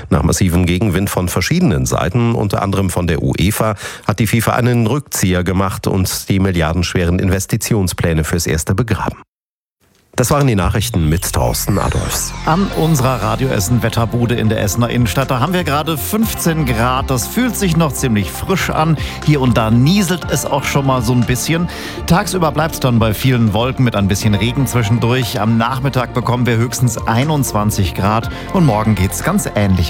Nach massivem Gegenwind von verschiedenen Seiten, unter anderem von der UEFA, hat die FIFA einen Rückzieher gemacht und die milliardenschweren Investitionspläne fürs Erste begraben. Das waren die Nachrichten mit Thorsten Adolfs. An unserer Radio Essen Wetterbude in der Essener Innenstadt, da haben wir gerade 15 Grad. Das fühlt sich noch ziemlich frisch an. Hier und da nieselt es auch schon mal so ein bisschen. Tagsüber bleibt es dann bei vielen Wolken mit ein bisschen Regen zwischendurch. Am Nachmittag bekommen wir höchstens 21 Grad und morgen geht's ganz ähnlich